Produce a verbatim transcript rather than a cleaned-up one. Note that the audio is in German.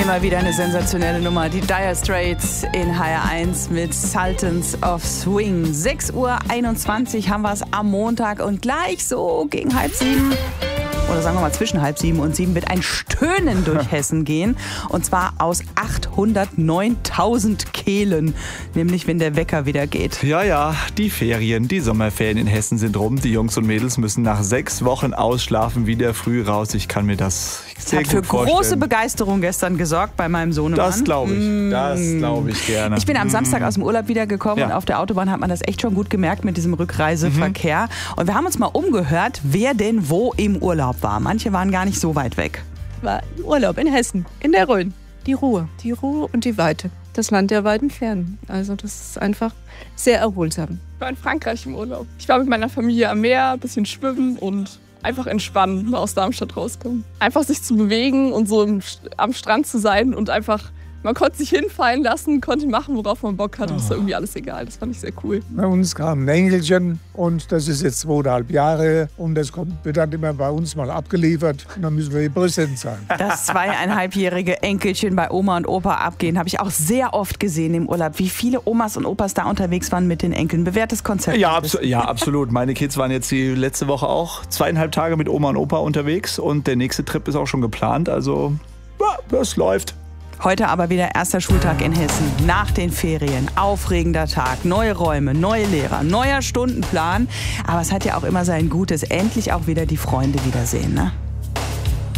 Immer wieder eine sensationelle Nummer. Die Dire Straits in H R eins mit Sultans of Swing. sechs Uhr einundzwanzig haben wir es am Montag und gleich so gegen halb sieben, oder sagen wir mal zwischen halb sieben und sieben, wird ein Stöhnen durch Hessen gehen. Und zwar aus achthundertneuntausend Kehlen. Nämlich, wenn der Wecker wieder geht. Ja, ja, die Ferien, die Sommerferien in Hessen sind rum. Die Jungs und Mädels müssen nach sechs Wochen Ausschlafen wieder früh raus. Ich kann mir das sehr gut vorstellen. Hat für große Begeisterung gestern gesorgt bei meinem Sohnemann. Das glaube ich, mm. das glaube ich gerne. Ich bin am Samstag aus dem Urlaub wiedergekommen, ja. Und auf der Autobahn hat man das echt schon gut gemerkt mit diesem Rückreiseverkehr. Mhm. Und wir haben uns mal umgehört, wer denn wo im Urlaub war. Manche waren gar nicht so weit weg. War Urlaub in Hessen, in der Rhön. Die Ruhe, die Ruhe und die Weite. Das Land der weiten Fernen. Also das ist einfach sehr erholsam. Ich war in Frankreich im Urlaub. Ich war mit meiner Familie am Meer, ein bisschen schwimmen und einfach entspannen, mal aus Darmstadt rauskommen. Einfach sich zu bewegen und so im, am Strand zu sein und einfach, man konnte sich hinfallen lassen, konnte machen, worauf man Bock hatte. Oh. Das war irgendwie alles egal. Das fand ich sehr cool. Bei uns kam ein Enkelchen und das ist jetzt zweieinhalb Jahre und das kommt, wird dann immer bei uns mal abgeliefert und dann müssen wir präsent sein. Das zweieinhalbjährige Enkelchen bei Oma und Opa abgehen, habe ich auch sehr oft gesehen im Urlaub. Wie viele Omas und Opas da unterwegs waren mit den Enkeln. Bewährtes Konzept. Ja, abso- ja, absolut. Meine Kids waren jetzt die letzte Woche auch zweieinhalb Tage mit Oma und Opa unterwegs und der nächste Trip ist auch schon geplant. Also, ja, das läuft. Heute aber wieder erster Schultag in Hessen, nach den Ferien. Aufregender Tag, neue Räume, neue Lehrer, neuer Stundenplan. Aber es hat ja auch immer sein Gutes, endlich auch wieder die Freunde wiedersehen, ne?